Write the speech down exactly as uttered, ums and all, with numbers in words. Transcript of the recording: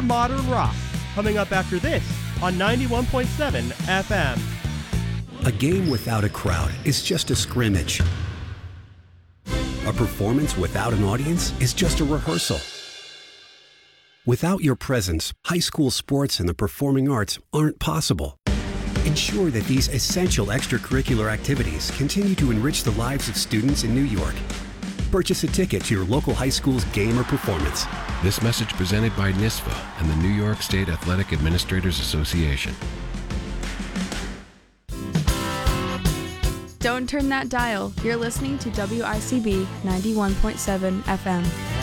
pure modern rock. Coming up after this on ninety-one point seven F M. A game without a crowd is just a scrimmage. A performance without an audience is just a rehearsal. Without your presence, high school sports and the performing arts aren't possible. Ensure that these essential extracurricular activities continue to enrich the lives of students in New York. Purchase a ticket to your local high school's game or performance. This message presented by NISFA and the New York State Athletic Administrators Association. Don't turn that dial. You're listening to W I C B ninety-one point seven F M.